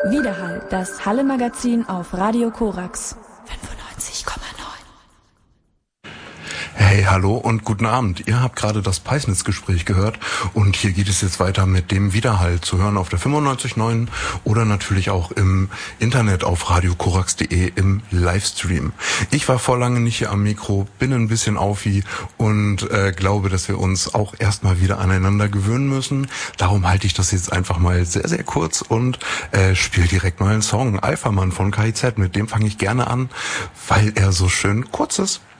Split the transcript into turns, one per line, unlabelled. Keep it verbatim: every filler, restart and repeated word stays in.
Widerhall, das Halle-Magazin auf Radio Korax fünfundneunzig Komma neun.
Hey, hallo und guten Abend. Ihr habt gerade das Peisnitz-Gespräch gehört und hier geht es jetzt weiter mit dem Widerhall zu hören auf der fünfundneunzig Komma neun oder natürlich auch im Internet auf radio korax punkt de im Livestream. Ich war vor lange nicht hier am Mikro, bin ein bisschen aufi und äh, glaube, dass wir uns auch erstmal wieder aneinander gewöhnen müssen. Darum halte ich das jetzt einfach mal sehr, sehr kurz und äh, spiele direkt mal einen Song. Alpha Mann von K I Z, mit dem fange ich gerne an, weil er so schön kurz ist.